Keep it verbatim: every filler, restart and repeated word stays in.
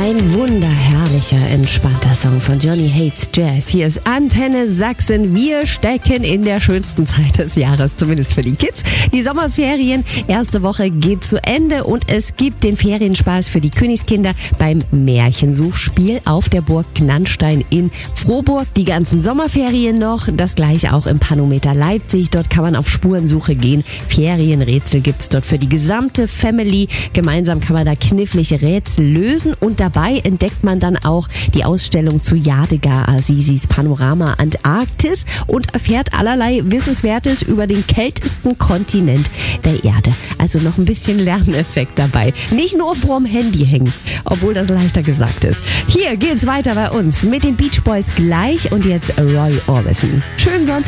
Ein wunderherrlicher, entspannter Song von Johnny Hates Jazz. Hier ist Antenne Sachsen. Wir stecken in der schönsten Zeit des Jahres, zumindest für die Kids. Die Sommerferien, erste Woche geht zu Ende und es gibt den Ferienspaß für die Königskinder beim Märchensuchspiel auf der Burg Gnannstein in Frohburg. Die ganzen Sommerferien noch, das gleiche auch im Panometer Leipzig. Dort kann man auf Spurensuche gehen. Ferienrätsel gibt's dort für die gesamte Family. Gemeinsam kann man da knifflige Rätsel lösen und dabei entdeckt man dann auch die Ausstellung zu Yadigar Azizi's Panorama Antarktis und erfährt allerlei Wissenswertes über den kältesten Kontinent der Erde. Also noch ein bisschen Lerneffekt dabei. Nicht nur vorm Handy hängen, obwohl das leichter gesagt ist. Hier geht's weiter bei uns mit den Beach Boys gleich und jetzt Roy Orbison. Schönen Sonntag.